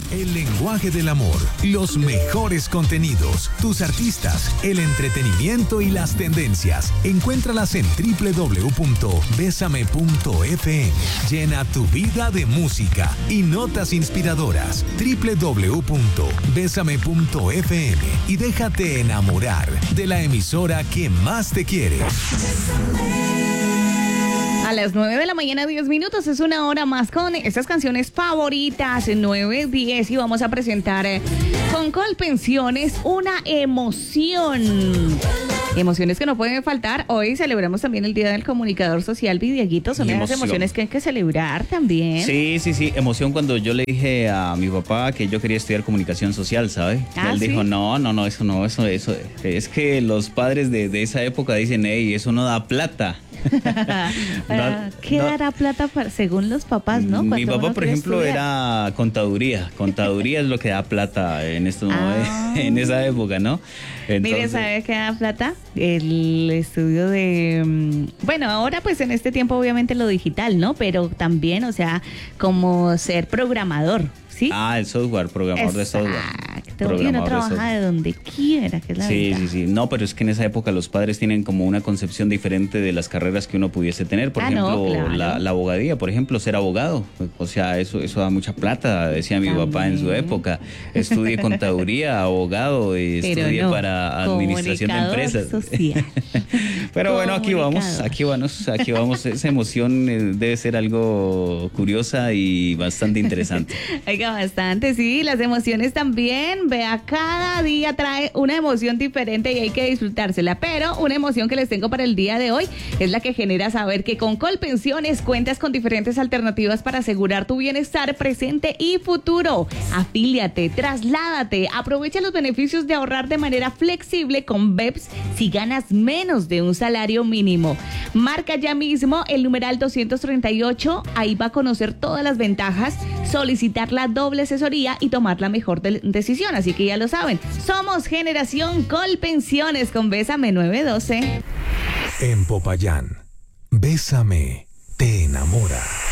El lenguaje del amor, los mejores contenidos, tus artistas, el entretenimiento y las tendencias. Encuéntralas en www.besame.fm. Llena tu vida de música y notas inspiradoras. www.besame.fm y déjate enamorar de la emisora que más te quiere. A las 9 de la mañana, 10 minutos, es una hora más con estas canciones favoritas, 9:10, y vamos a presentar con Colpensiones una emoción. Emociones que no pueden faltar. Hoy celebramos también el Día del Comunicador Social, Dieguito. Son unas emociones que hay que celebrar también. Sí. Emoción cuando yo le dije a mi papá que yo quería estudiar comunicación social, ¿sabe? Él dijo, no, eso. Es que los padres de esa época dicen, hey, eso no da plata. ¿Qué dará plata según los papás, no? Mi papá, por ejemplo, era contaduría. Contaduría es lo que da plata en esa época, ¿no? Entonces, mire, ¿sabe qué da plata? El estudio de... Bueno, ahora pues en este tiempo obviamente lo digital, ¿no? Pero también, o sea, como ser programador, ¿sí? el software, programador de software. Exacto, y uno trabaja de donde quiera, que es la verdad. Sí. No, pero es que en esa época los padres tienen como una concepción diferente de las carreras que uno pudiese tener. Por ejemplo, claro. la abogadía, por ejemplo, ser abogado. O sea, eso da mucha plata, decía mi papá en su época. Estudie contaduría, abogado, y estudie para administración de empresas. Pero bueno, aquí vamos. Esa emoción debe ser algo curiosa y bastante interesante. Oiga, bastante, sí, las emociones también. Vea, cada día trae una emoción diferente y hay que disfrutársela. Pero una emoción que les tengo para el día de hoy es la que genera saber que con Colpensiones cuentas con diferentes alternativas para asegurar tu bienestar presente y futuro. Afíliate, trasládate, aprovecha los beneficios de ahorrar de manera flexible con BEPS si ganas menos de un salario mínimo. Marca ya mismo el numeral 238, ahí va a conocer todas las ventajas, solicitar la doble asesoría y tomar la mejor decisión. Así que ya lo saben, somos Generación Colpensiones con Bésame 912. En Popayán, Bésame te enamora.